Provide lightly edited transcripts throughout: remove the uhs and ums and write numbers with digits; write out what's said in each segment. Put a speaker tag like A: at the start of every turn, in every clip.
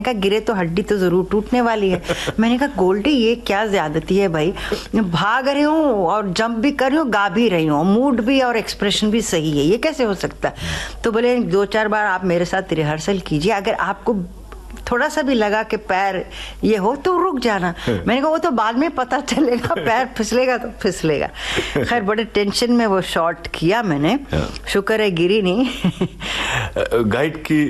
A: कहा गिरे तो हड्डी तो जरूर टूटने वाली है। मैंने कहा गोल्डी ये क्या ज्यादती है भाई, भाग रही हूँ और जंप भी कर रही हूँ, गा भी रही हूँ, मूड भी और एक्सप्रेशन भी सही है, ये कैसे हो सकता है? तो बोले 2-4 बार आप मेरे साथ रिहर्सल कीजिए, अगर आपको थोड़ा सा भी लगा कि पैर ये हो तो रुक जाना। मैंने कहा वो तो बाद में पता चलेगा, पैर फिसलेगा तो फिसलेगा। खैर बड़े टेंशन में वो शॉट किया मैंने, शुक्र है गिरी नहीं।
B: गाइड की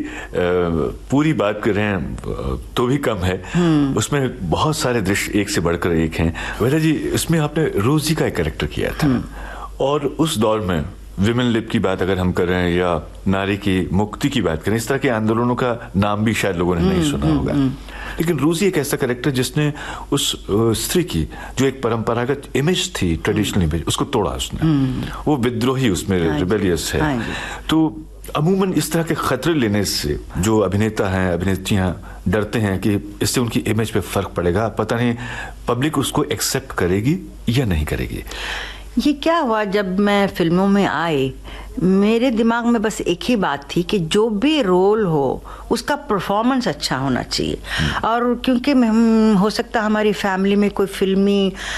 B: पूरी बात कर रहे हैं तो भी कम है, उसमें बहुत सारे दृश्य एक से बढ़कर एक हैं। वेदा जी, इसमें आपने रोजी का एक कैरेक्टर किया था, और उस दौर में विमेन लिप की बात अगर हम कर रहे हैं या नारी की मुक्ति की बात करें, इस तरह के आंदोलनों का नाम भी शायद लोगों ने नहीं सुना होगा, लेकिन रोजी एक ऐसा कैरेक्टर जिसने उस स्त्री की जो एक परंपरागत इमेज थी, ट्रेडिशनल इमेज, उसको तोड़ा उसने। वो विद्रोही उसमें रिबेलियस है। तो अमूमन इस तरह के खतरे लेने से जो अभिनेता हैं, अभिनेत्रियां डरते हैं कि इससे उनकी इमेज पे फर्क पड़ेगा, पता नहीं पब्लिक उसको एक्सेप्ट करेगी या नहीं करेगी।
A: ये क्या हुआ, जब मैं फिल्मों में आई मेरे दिमाग में बस एक ही बात थी कि जो भी रोल हो उसका परफॉर्मेंस अच्छा होना चाहिए। और क्योंकि हो सकता हमारी फैमिली में कोई फिल्मी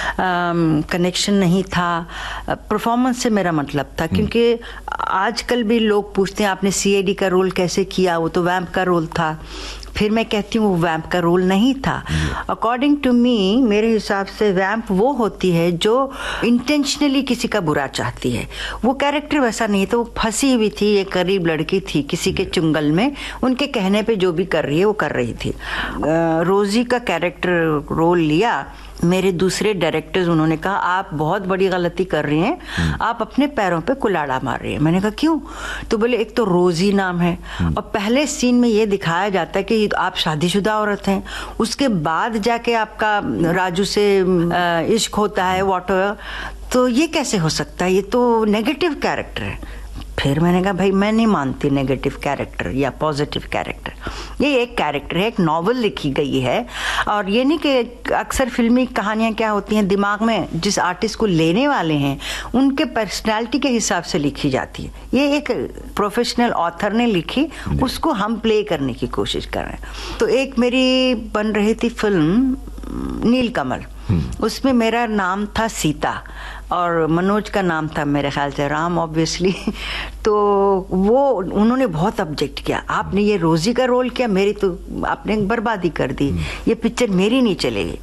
A: कनेक्शन नहीं था, परफॉर्मेंस से मेरा मतलब था। क्योंकि आजकल भी लोग पूछते हैं आपने सीआईडी का रोल कैसे किया, वो तो वैम्प का रोल था। फिर मैं कहती हूँ वो वैम्प का रोल नहीं था। अकॉर्डिंग टू मी, मेरे हिसाब से वैम्प वो होती है जो इंटेंशनली किसी का बुरा चाहती है। वो कैरेक्टर वैसा नहीं, तो वो फंसी हुई थी, एक गरीब लड़की थी किसी के चुंगल में, उनके कहने पे जो भी कर रही है वो कर रही थी। रोजी का कैरेक्टर रोल लिया, मेरे दूसरे डायरेक्टर्स उन्होंने कहा आप बहुत बड़ी गलती कर रही हैं, आप अपने पैरों पे कुल्हाड़ा मार रही हैं। मैंने कहा क्यों? तो बोले एक तो रोजी नाम है, और पहले सीन में ये दिखाया जाता है कि आप शादीशुदा औरत हैं, उसके बाद जाके आपका राजू से इश्क होता है व्हाटएवर, तो ये कैसे हो सकता है? ये तो नेगेटिव कैरेक्टर है। फिर मैंने कहा भाई मैं नहीं मानती नेगेटिव कैरेक्टर या पॉजिटिव कैरेक्टर, ये एक कैरेक्टर है, एक नॉवल लिखी गई है। और ये नहीं कि अक्सर फिल्मी कहानियां क्या होती हैं, दिमाग में जिस आर्टिस्ट को लेने वाले हैं उनके पर्सनालिटी के हिसाब से लिखी जाती है। ये एक प्रोफेशनल ऑथर ने लिखी, उसको हम प्ले करने की कोशिश कर रहे हैं। तो एक मेरी बन रही थी फिल्म नीलकमल, उसमें मेरा नाम था सीता और मनोज का नाम था मेरे ख्याल से राम, ऑब्वियसली। तो वो उन्होंने बहुत ऑब्जेक्ट किया, आपने ये रोजी का रोल किया, मेरी तो आपने बर्बादी कर दी, ये पिक्चर मेरी नहीं चलेगी,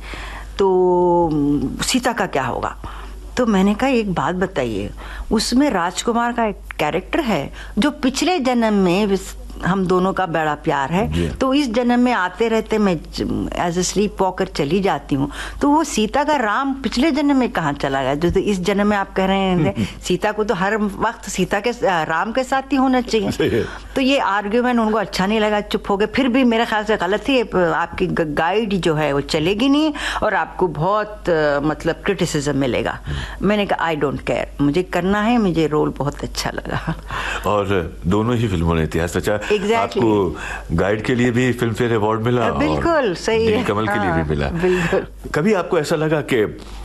A: तो सीता का क्या होगा? तो मैंने कहा एक बात बताइए, उसमें राजकुमार का एक कैरेक्टर है जो पिछले जन्म में हम दोनों का बड़ा प्यार है, तो इस जन्म में आते रहते मैं एज ए स्लीप वॉकर चली जाती हूँ, तो वो सीता का राम पिछले जन्म में कहाँ चला गया जो तो इस जन्म में आप कह रहे हैं? सीता को तो हर वक्त सीता के राम के साथ ही होना चाहिए। तो ये आर्ग्यूमेंट उनको अच्छा नहीं लगा, चुप हो गए। फिर भी मेरे ख्याल से गलत ही, आपकी गाइड जो है वो चलेगी नहीं और आपको बहुत मतलब क्रिटिसिज्म मिलेगा। मैंने कहा आई डोंट केयर, मुझे करना है, मुझे रोल बहुत अच्छा लगा।
B: और दोनों ही फिल्मों ने इतिहास रचा।
A: Exactly.
B: आपको गाइड के लिए भी फिल्म फेयर अवार्ड मिला,
A: बिल्कुल सही है,
B: नीलकमल के लिए भी मिला।
A: बिल्कुल।
B: कभी आपको ऐसा लगा कि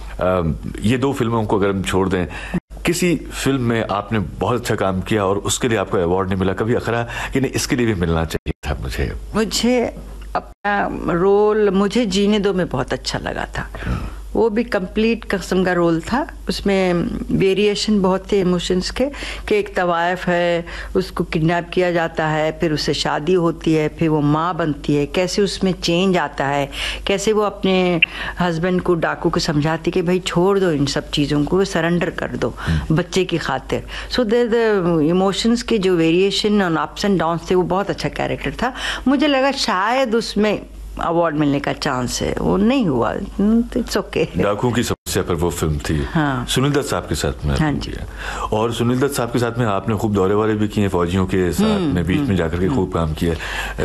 B: ये 2 फिल्मों को अगर हम छोड़ दें, किसी फिल्म में आपने बहुत अच्छा काम किया और उसके लिए आपको अवार्ड नहीं मिला, कभी अखरा कि नहीं इसके लिए भी मिलना चाहिए था? मुझे
A: अपना रोल मुझे जीने दो में बहुत अच्छा लगा था। वो भी कंप्लीट किस्म का रोल था, उसमें वेरिएशन बहुत थे इमोशंस के, कि एक तवायफ है, उसको किडनैप किया जाता है, फिर उससे शादी होती है, फिर वो माँ बनती है, कैसे उसमें चेंज आता है, कैसे वो अपने हस्बैंड को, डाकू को समझाती कि भाई छोड़ दो इन सब चीज़ों को, सरेंडर कर दो बच्चे की खातिर। सो द इमोशंस के जो वेरिएशन और अप्स एंड डाउन्स थे, वो बहुत अच्छा कैरेक्टर था। मुझे लगा शायद उसमें अवार्ड मिलने का चांस है, वो नहीं हुआ। It's okay.
B: डाकू की समस्या पर वो फिल्म थी।
A: हाँ।
B: सुनील दत्त साहब के साथ में।
A: हाँ जी।
B: और सुनील दत्त साहब के साथ में आपने खूब दौरे वारे भी किए, फौजियों के साथ में बीच में जाकर के खूब काम किया,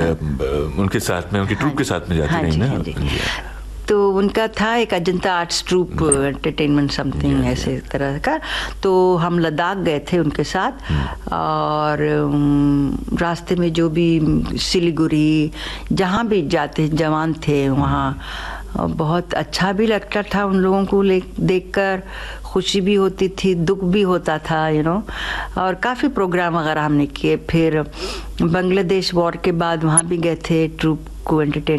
B: उनके साथ में, उनकी ट्रूप के साथ में जाती रही ना।
A: तो उनका था एक Ajanta arts troop entertainment something ऐसे तरह का। तो हम लद्दाख गए थे उनके साथ, और रास्ते में जो भी सिलीगुड़ी जहाँ भी जाते जवान थे वहाँ बहुत अच्छा भी लगता था उन लोगों को देखकर, खुशी भी होती थी, दुख भी होता था, और काफ़ी प्रोग्राम वगैरह हमने किए। फिर बांग्लादेश वॉर के बाद वहाँ भी गए थे ट्रूप सबको एंटरटेन